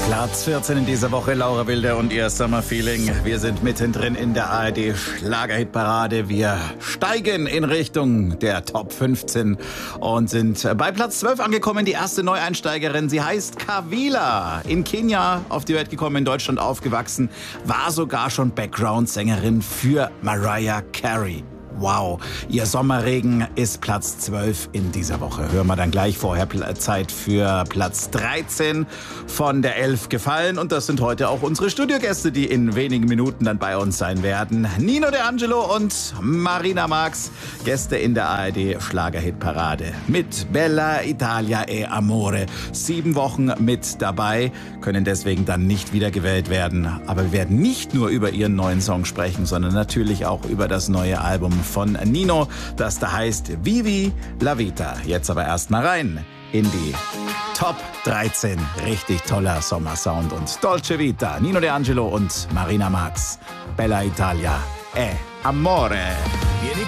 Platz 14 in dieser Woche, Laura Wilder und ihr Summer Feeling. Wir sind mittendrin in der ARD Schlagerhitparade. Wir steigen in Richtung der Top 15 und sind bei Platz 12 angekommen. Die erste Neueinsteigerin, sie heißt Kawila. In Kenia auf die Welt gekommen, in Deutschland aufgewachsen, war sogar schon Background-Sängerin für Mariah Carey. Wow, ihr Sommerregen ist Platz 12 in dieser Woche. Hören wir dann gleich. Vorher Zeit für Platz 13 von der 11 gefallen. Und das sind heute auch unsere Studiogäste, die in wenigen Minuten dann bei uns sein werden. Nino De Angelo und Marina Marx, Gäste in der ARD Schlagerhitparade mit Bella Italia e Amore. 7 Wochen mit dabei, können deswegen dann nicht wiedergewählt werden. Aber wir werden nicht nur über ihren neuen Song sprechen, sondern natürlich auch über das neue Album von Nino, das da heißt Vivi la Vita. Jetzt aber erstmal rein in die Top 13. Richtig toller Sommersound und Dolce Vita. Nino De Angelo und Marina Marx. Bella Italia e Amore.